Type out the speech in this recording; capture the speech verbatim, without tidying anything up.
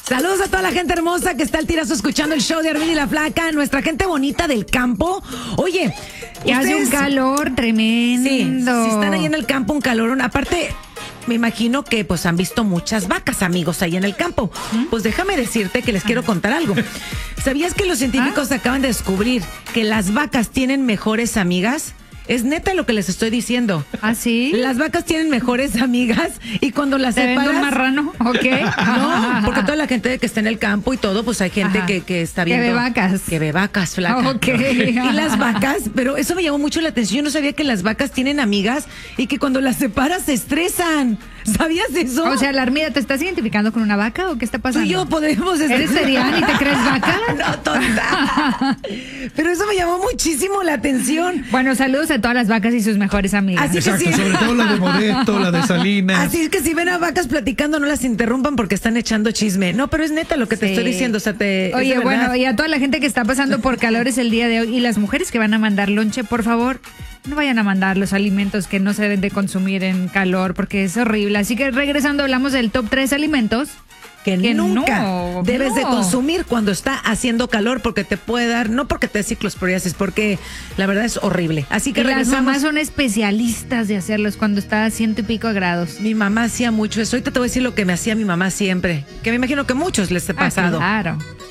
Saludos a toda la gente hermosa que está al tirazo escuchando el show de Armin y la Flaca, nuestra gente bonita del campo. Oye, y hace un calor tremendo. Sí, si están ahí en el campo, un calor. Aparte, me imagino que pues han visto muchas vacas, amigos, ahí en el campo. ¿Mm? Pues déjame decirte que les quiero contar algo. ¿Sabías que los científicos ¿Ah? acaban de descubrir que las vacas tienen mejores amigas? Es neta lo que les estoy diciendo. ¿Ah, sí? Las vacas tienen mejores amigas y cuando las ¿Te separas... vendo un marrano? ¿Ok? No, porque toda la gente que está en el campo y todo, pues hay gente que, que está viendo... Que ve vacas. Que ve vacas, Flaca. Ok. Y las vacas, pero eso me llamó mucho la atención. Yo no sabía que las vacas tienen amigas y que cuando las separas se estresan. ¿Sabías eso? O sea, la Armida, ¿te estás identificando con una vaca o qué está pasando? Tú y yo podemos... ¿Eres serial y te crees vaca? No, tonta. Pero eso me llamó muchísimo la atención. Bueno, saludos a todas las vacas y sus mejores amigas. Así Exacto, que sí. sobre todo la de Modesto, la de Salinas. Así es que si ven a vacas platicando, no las interrumpan porque están echando chisme. No, pero es neta lo que te Sí. estoy diciendo. O sea, te. Oye, bueno, y a toda la gente que está pasando por calores el día de hoy y las mujeres que van a mandar lonche, por favor, no vayan a mandar los alimentos que no se deben de consumir en calor porque es horrible. Así que regresando hablamos del top tres alimentos que, que nunca no, debes no. de consumir cuando está haciendo calor porque te puede dar, no porque te dé ciclosporiasis, porque la verdad es horrible. Así que y las regresamos. mamás son especialistas de hacerlos cuando está a ciento y pico grados. Mi mamá hacía mucho eso. Ahorita te voy a decir lo que me hacía mi mamá siempre, que me imagino que a muchos les ha pasado. Ah, claro.